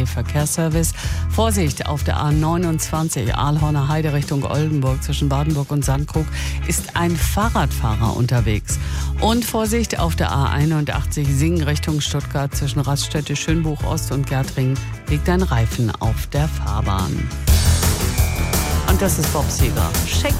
ARD Verkehrsservice. Vorsicht auf der A29 Aalhorner Heide Richtung Oldenburg zwischen Badenburg und Sandkrug ist ein Fahrradfahrer unterwegs. Und Vorsicht auf der A81 Singen Richtung Stuttgart zwischen Raststätte Schönbuch Ost und Gärtringen liegt ein Reifen auf der Fahrbahn. Und das ist Bob Seger. Shake